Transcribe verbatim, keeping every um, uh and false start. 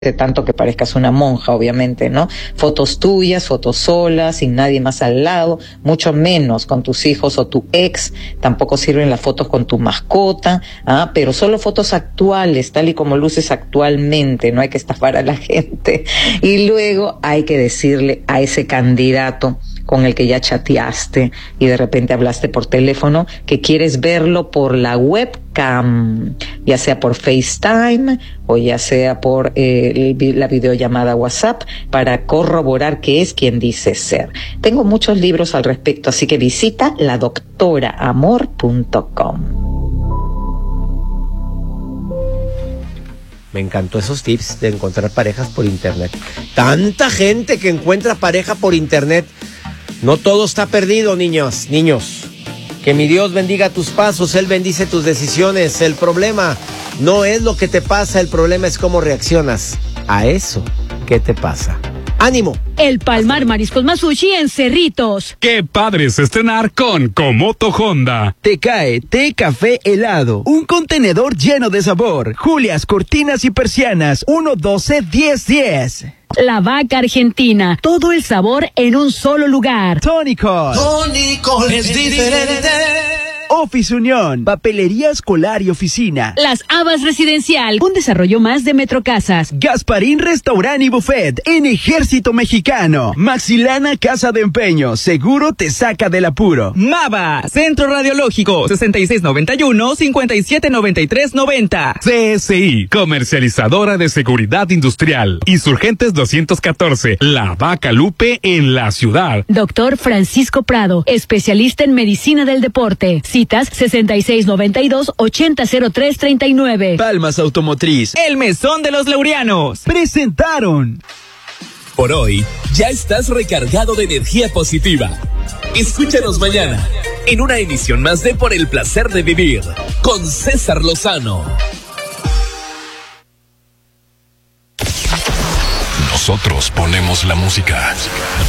de tanto que parezcas una monja, obviamente, ¿no? Fotos tuyas, fotos solas, sin nadie más al lado, mucho menos con tus hijos o tu ex, tampoco sirven las fotos con tu mascota, ¿ah? Pero solo fotos actuales, tal y como luces actualmente, no hay que estafar a la gente. Y luego hay que decirle a ese candidato con el que ya chateaste y de repente hablaste por teléfono, que quieres verlo por la webcam, ya sea por FaceTime o ya sea por eh, la videollamada WhatsApp, para corroborar que es quien dice ser. Tengo muchos libros al respecto, así que visita la doctora amor punto com. Me encantó esos tips de encontrar parejas por internet. Tanta gente que encuentra pareja por internet. No todo está perdido, niños, niños. Que mi Dios bendiga tus pasos, Él bendice tus decisiones. El problema no es lo que te pasa, el problema es cómo reaccionas a eso que te pasa. ¡Ánimo! El Palmar Mariscos Masushi en Cerritos. ¡Qué padre es estrenar con Komoto Honda! Te cae té, café, helado. Un contenedor lleno de sabor. Julias, cortinas y persianas. uno doce diez diez. La Vaca Argentina. Todo el sabor en un solo lugar. Tónicos. Tónicos es diferente. Office Unión, papelería escolar y oficina. Las Habas Residencial, un desarrollo más de Metrocasas. Gasparín Restaurant y Buffet en Ejército Mexicano. Maxilana Casa de Empeño, seguro te saca del apuro. Mava, Centro Radiológico, sesenta y seis noventa y uno, cincuenta y siete noventa y tres noventa. C S I, comercializadora de seguridad industrial. Insurgentes doscientos catorce, La Vaca Lupe en la ciudad. Doctor Francisco Prado, especialista en medicina del deporte. Citas sesenta y seis noventa y dos, ochenta cero tres treinta y nueve. Palmas Automotriz. El Mesón de los Laureanos. Presentaron. Por hoy, ya estás recargado de energía positiva. Escúchanos mañana en una emisión más de Por el Placer de Vivir con César Lozano. Nosotros ponemos la música.